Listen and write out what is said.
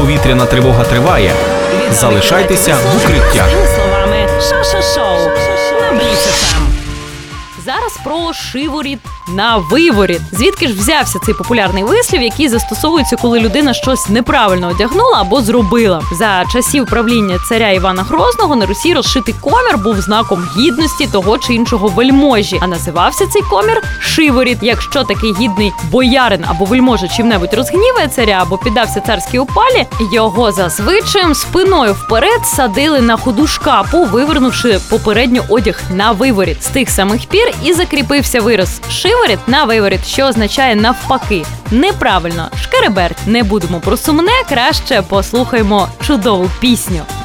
повітряна тривога триває. Залишайтеся в укриттях. Словами «Ша-ша-шоу» на Бліц ФМ. Зараз про шиворіт на виворіт. Звідки ж взявся цей популярний вислів, який застосовується, коли людина щось неправильно одягнула або зробила? За часів правління царя Івана Грозного на Русі розшитий комір був знаком гідності того чи іншого вельможі, а називався цей комір шиворіт. Якщо такий гідний боярин або вельможа чим-небудь розгніває царя або піддався царській опалі, його за звичаєм спиною вперед садили на ходу шкапу, вивернувши попередньо одяг на виворіт. З тих самих пір і закріпився вираз «шиворіт на виворіт», що означає навпаки. Неправильно, шкереберть. Не будемо про сумне, краще послухаймо чудову пісню.